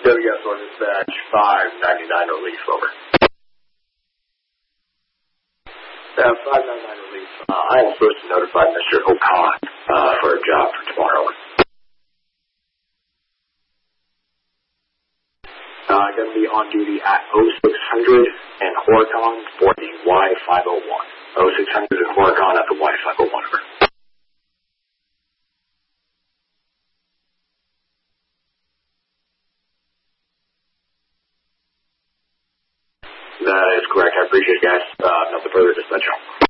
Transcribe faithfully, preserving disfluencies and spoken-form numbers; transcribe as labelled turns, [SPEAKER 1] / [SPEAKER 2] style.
[SPEAKER 1] W S one dispatch, five ninety-nine relief, over. Uh, five ninety-nine relief. Uh, I am supposed to notify Mister O'Con uh, for a job for tomorrow. Uh, I'm going to be on duty at oh six hundred and Horicon for the Y five oh one. oh six hundred and Horicon at the Y five oh one, over. That is correct. I appreciate it, guys. Uh, nothing further, dispatch.